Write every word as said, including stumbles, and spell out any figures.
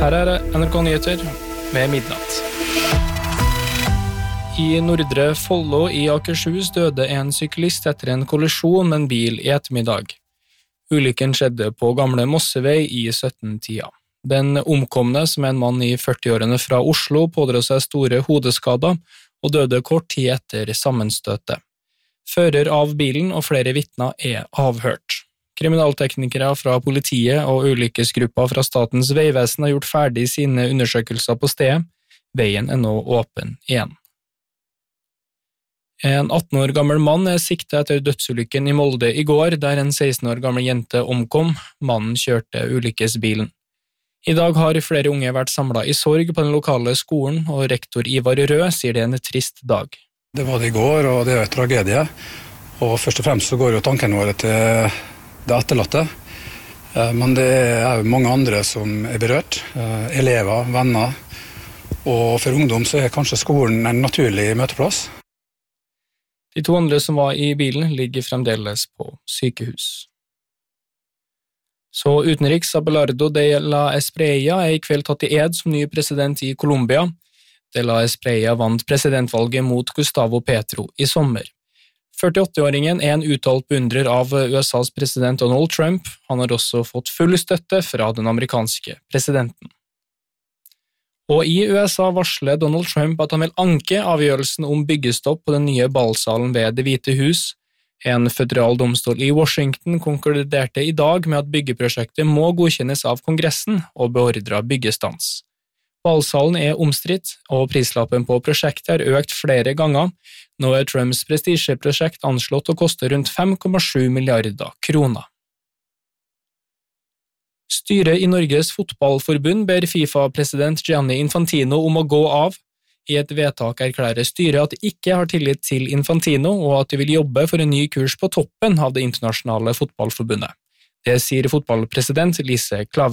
Her er N R K Nyheter med midnatt. I Nordre Follo i Akershus døde en syklist etter en kollisjon med en bil i ettermiddag. Ulykken skjedde på Gamle Mossevei i sytten-tida. Den omkomne, som er en mann i førtiårene fra Oslo, pådro seg store hodeskader og døde kort tid etter sammenstøtet. Fører av bilen og flere vitner er avhørt. Kriminalteknikere fra politiet og ulykkesgrupper fra Statens vegvesen har gjort ferdig sine undersøkelser på stedet. Veien er nå åpen igjen. En atten år gammel mann er siktet etter dødsulykken i Molde i går, der en seksten år gammel jente omkom. Mannen kjørte ulykkesbilen. I dag har flere unge vært samlet i sorg på den lokale skolen, og rektor Ivar Rød sier det er en trist dag. Det var det i går, og det er en tragedie. Og først og fremst så går jo tanken våre til det etterlatte. Men det er jo mange andre som er berørt. Elever, venner. Og for ungdom så er kanskje skolen en naturlig møteplass. De to andre som var i bilen ligger fremdeles på sykehus. Så utenriks Abelardo de la Espriella er i kveld tatt i ed som ny president i Colombia. De la Espriella vant presidentvalget mot Gustavo Petro i sommer. førtiåtte-åringen er en uttalt beundrer av U S A's president Donald Trump. Han har også fått full støtte fra den amerikanske presidenten. Og i U S A varsler Donald Trump at han vil anke avgjørelsen om byggestopp på den nye ballsalen ved Det hvite hus. En føderal domstol i Washington konkluderte i dag med at byggeprosjektet må godkjennes av Kongressen og beordret byggestans. Ballsalen er omstridt, og prislappen på prosjektet er økt flere ganger. Nå er Trumps prestisjeprosjekt anslått å koste rundt fem komma sju milliarder kroner. Styret i Norges fotballforbund ber FIFA-president Gianni Infantino om å gå av. I et vedtak erklærer styret at de ikke har tillit til Infantino, og at de vil jobbe for en ny kurs på toppen av det internasjonale fotballforbundet. Det sier fotballpresident Lise Klave.